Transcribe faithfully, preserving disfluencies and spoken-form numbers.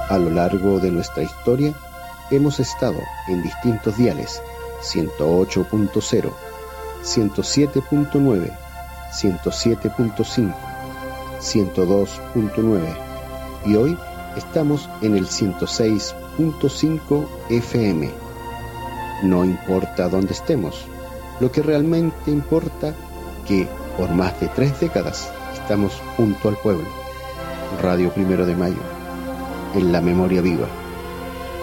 A lo largo de nuestra historia hemos estado en distintos diales: ciento ocho punto cero, ciento siete punto nueve, ciento siete punto cinco, ciento dos punto nueve y hoy estamos en el ciento seis punto cinco F M. No importa dónde estemos, lo que realmente importa que por más de tres décadas estamos junto al pueblo. Radio Primero de Mayo, en la memoria viva.